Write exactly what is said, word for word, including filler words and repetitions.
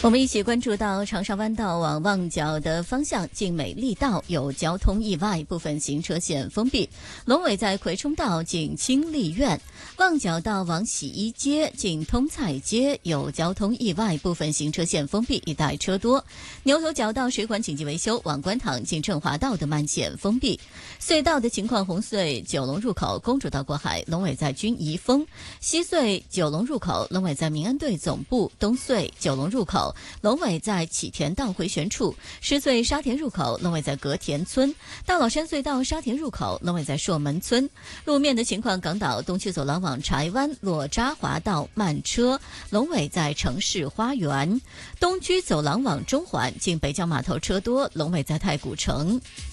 我们一起关注到长沙湾道往旺角的方向进美丽道有交通意外，部分行车线封闭。龙尾在葵冲道进清丽苑，旺角道往洗衣街进通菜街有交通意外，部分行车线封闭，一带车多。牛头角道水管紧急维修，往观塘进振华道的慢线封闭。隧道的情况：红隧九龙入口公主道过海，龙尾在军仪峰；西隧九龙入口，龙尾在民安队总部；东隧九龙入口，龙尾在启田道回旋处；狮隧沙田入口，龙尾在隔田村；大老山隧道沙田入口，龙尾在朔门村。路面的情况：港岛东区走廊往柴湾落渣华道慢车，龙尾在城市花园；东区走廊往中环进北角码头车多，龙尾在太古城。